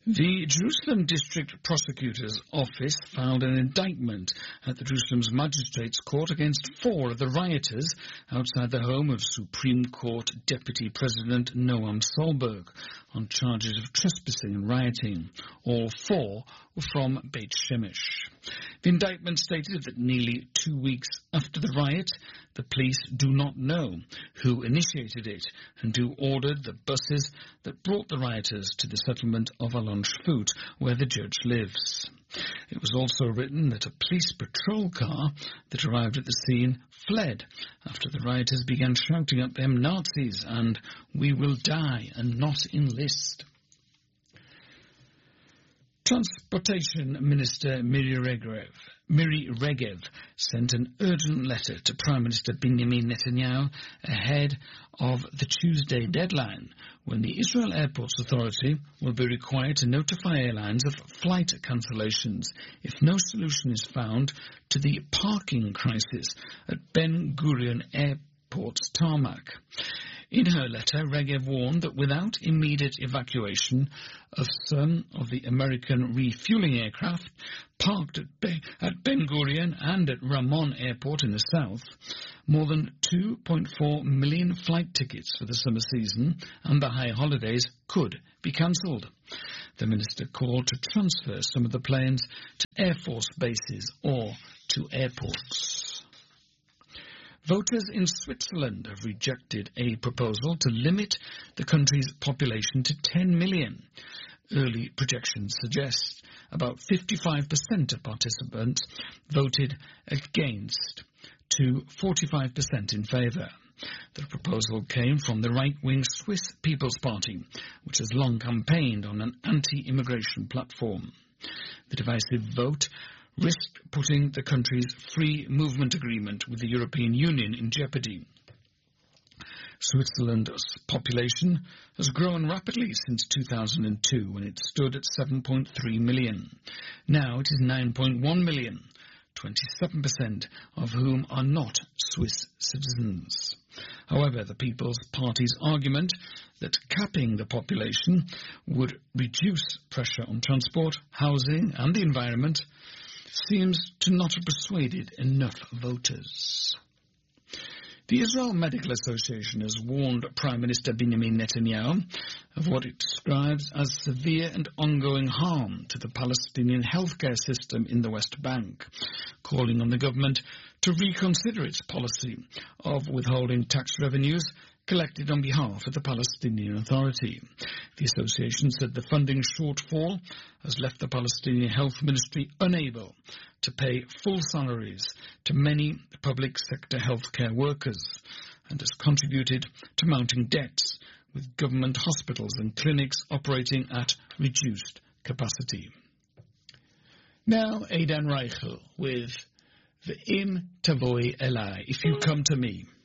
The Jerusalem District Prosecutor's Office filed an indictment at the Jerusalem's Magistrates Court against 4 of the rioters outside the home of Supreme Court Deputy President Noam Solberg on charges of trespassing and rioting. All 4 were from Beit Shemesh. The indictment stated that nearly 2 weeks after the riot, the police do not know who initiated it and who ordered the buses that brought the rioters to the settlement of Alon Shfut, where the judge lives. It was also written that a police patrol car that arrived at the scene fled after the rioters began shouting at them Nazis and "We will die and not enlist." Transportation Minister Miri Regev sent an urgent letter to Prime Minister Benjamin Netanyahu ahead of the Tuesday deadline, when the Israel Airports Authority will be required to notify airlines of flight cancellations if no solution is found to the parking crisis at Ben Gurion Airport's tarmac. In her letter, Regev warned that without immediate evacuation of some of the American refueling aircraft parked at Ben Gurion and at Ramon Airport in the south, more than 2.4 million flight tickets for the summer season and the high holidays could be cancelled. The minister called to transfer some of the planes to Air Force bases or to airports. Voters in Switzerland have rejected a proposal to limit the country's population to 10 million. Early projections suggest about 55% of participants voted against, to 45% in favour. The proposal came from the right-wing Swiss People's Party, which has long campaigned on an anti-immigration platform. The divisive vote risked putting the country's free movement agreement with the European Union in jeopardy. Switzerland's population has grown rapidly since 2002, when it stood at 7.3 million. Now it is 9.1 million, 27% of whom are not Swiss citizens. However, the People's Party's argument that capping the population would reduce pressure on transport, housing and the environment seems to not have persuaded enough voters. The Israel Medical Association has warned Prime Minister Benjamin Netanyahu of what it describes as severe and ongoing harm to the Palestinian healthcare system in the West Bank, calling on the government to reconsider its policy of withholding tax revenues collected on behalf of the Palestinian Authority. The association said the funding shortfall has left the Palestinian Health Ministry unable to pay full salaries to many public sector healthcare workers and has contributed to mounting debts, with government hospitals and clinics operating at reduced capacity. Now Aidan Reichel with the Im Tavoi Elai, If You Come to Me.